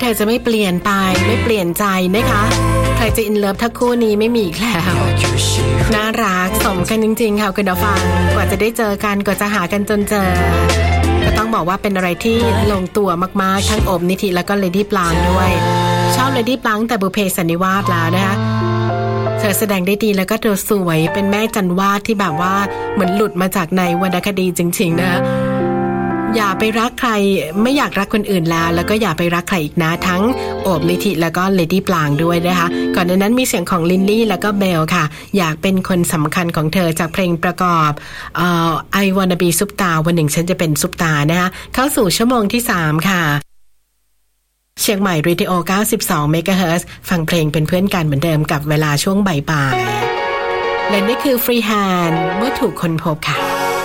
อจะไม่เปลี่ยนไปไม่เปลี่ยนใจนะคะใครจะอินเลิฟทั้งคู่นี้ไม่มีอีกแล้วน่ารักสมกันจริงๆค่ะคุณผู้ฟังกว่าจะได้เจอกันกว่าจะหากันจนเจอก็ต้องบอกว่าเป็นอะไรที่ลงตัวมากๆทั้งโอมนิธิแล้วก็เลดี้ปลางด้วยชอบเลดี้ปลางแต่บุพเพสันนิวาสแล้วนะคะเธอแสดงได้ดีแล้วก็เธอสวยเป็นแม่จันวาดที่แบบว่าเหมือนหลุดมาจากในวรรณคดีจริงๆนะอย่าไปรักใครไม่อยากรักคนอื่นแล้วก็อย่าไปรักใครอีกนะทั้งโอบนิธิแล้วก็เลดี้ปลางด้วยนะคะก่อนหน้านั้นมีเสียงของลินลี่แล้วก็เบลค่ะอยากเป็นคนสำคัญของเธอจากเพลงประกอบI Wanna Be ซุปตาวันหนึ่งฉันจะเป็นซุปตานะคะเข้าสู่ชั่วโมงที่3ค่ะเชียงใหม่เรดิโอ92 เมกะเฮิรตซ์ฟังเพลงเป็นเพื่อนกันเหมือนเดิมกับเวลาช่วงบ่ายๆและนี่คือฟรีแฮนด์เมื่อถูกค้นพบค่ะ